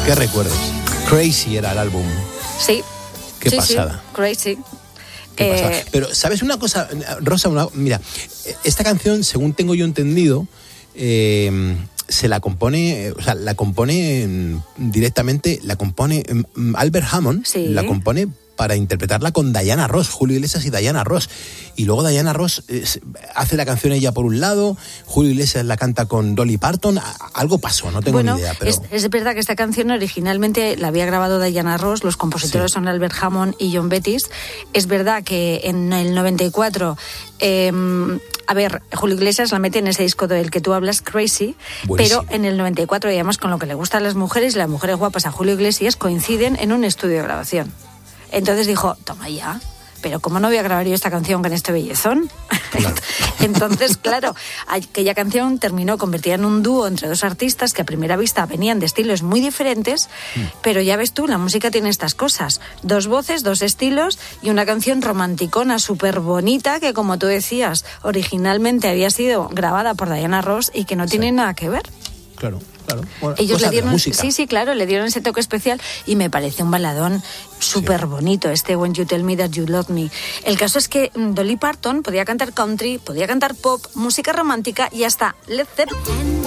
Qué recuerdos. Crazy era el álbum. Sí. Qué pasada. Sí, Crazy. Qué pasada. Pero, ¿sabes una cosa, Rosa? Mira, esta canción, según tengo yo entendido, se la compone, o sea, la compone directamente, la compone Albert Hammond, sí. La compone para interpretarla con Diana Ross, Julio Iglesias y Diana Ross. Y luego Diana Ross hace la canción ella por un lado, Julio Iglesias la canta con Dolly Parton. Algo pasó, no tengo ni idea. Pero... es verdad que esta canción originalmente la había grabado Diana Ross, los compositores son Albert Hammond y John Bettis. Es verdad que en el 94... Julio Iglesias la mete en ese disco del que tú hablas, Crazy. Buenísimo. Pero en el 94, y además con lo que le gustan las mujeres y las mujeres guapas a Julio Iglesias, coinciden en un estudio de grabación. Entonces dijo, toma ya, pero ¿cómo no voy a grabar yo esta canción con este bellezón? Claro. Entonces, claro, aquella canción terminó convertida en un dúo entre dos artistas que a primera vista venían de estilos muy diferentes, pero ya ves tú, la música tiene estas cosas, dos voces, dos estilos y una canción romanticona súper bonita que, como tú decías, originalmente había sido grabada por Diana Ross y que no tiene nada que ver. Claro. Bueno, ellos le dieron, claro, le dieron ese toque especial y me parece un baladón súper bonito, When You Tell Me That You Love Me. El caso es que Dolly Parton podía cantar country, podía cantar pop, música romántica y hasta Led Zeppelin.